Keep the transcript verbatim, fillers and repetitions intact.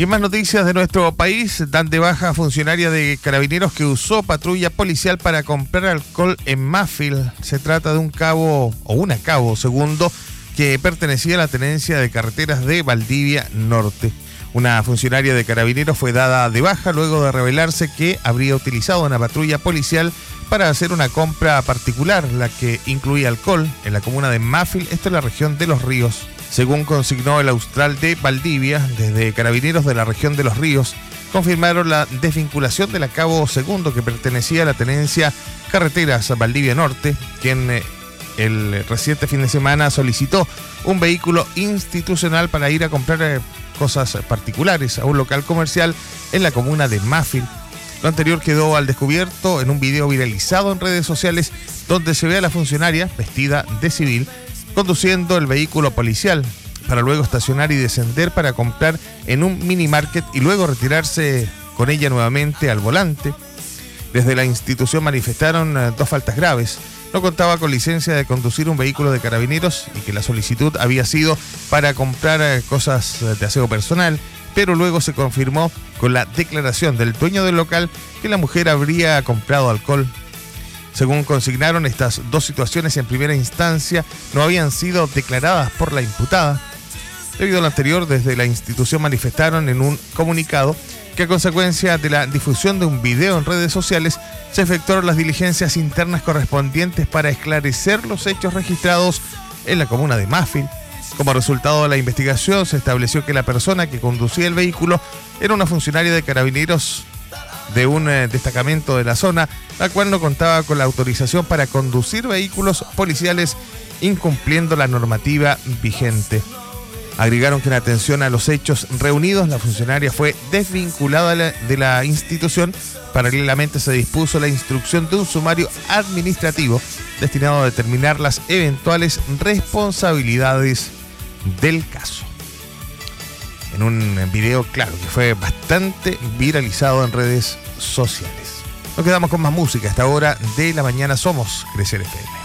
Y en más noticias de nuestro país, dan de baja a funcionaria de Carabineros que usó patrulla policial para comprar alcohol en Mafil. Se trata de un cabo, o una cabo segundo, que pertenecía a la tenencia de carreteras de Valdivia Norte. Una funcionaria de Carabineros fue dada de baja luego de revelarse que habría utilizado una patrulla policial para hacer una compra particular, la que incluía alcohol, en la comuna de Mafil, esto es la región de Los Ríos. Según consignó el Austral de Valdivia, desde Carabineros de la región de Los Ríos, confirmaron la desvinculación del cabo segundo que pertenecía a la tenencia Carreteras Valdivia Norte, quien eh, el reciente fin de semana solicitó un vehículo institucional para ir a comprar eh, cosas particulares a un local comercial en la comuna de Mafil. Lo anterior quedó al descubierto en un video viralizado en redes sociales donde se ve a la funcionaria vestida de civil conduciendo el vehículo policial para luego estacionar y descender para comprar en un mini market y luego retirarse con ella nuevamente al volante. Desde la institución manifestaron eh, dos faltas graves. No contaba con licencia de conducir un vehículo de Carabineros y que la solicitud había sido para comprar eh, cosas de aseo personal, pero luego se confirmó con la declaración del dueño del local que la mujer habría comprado alcohol. Según consignaron, estas dos situaciones en primera instancia no habían sido declaradas por la imputada. Debido a lo anterior, desde la institución manifestaron en un comunicado que a consecuencia de la difusión de un video en redes sociales se efectuaron las diligencias internas correspondientes para esclarecer los hechos registrados en la comuna de Mafil. Como resultado de la investigación, se estableció que la persona que conducía el vehículo era una funcionaria de Carabineros de un eh, destacamento de la zona, la cual no contaba con la autorización para conducir vehículos policiales, incumpliendo la normativa vigente. Agregaron que en atención a los hechos reunidos, la funcionaria fue desvinculada de la institución. Paralelamente se dispuso la instrucción de un sumario administrativo destinado a determinar las eventuales responsabilidades del caso. En un video, claro, que fue bastante viralizado en redes sociales. Nos quedamos con más música. A esta hora de la mañana somos Crecer F M.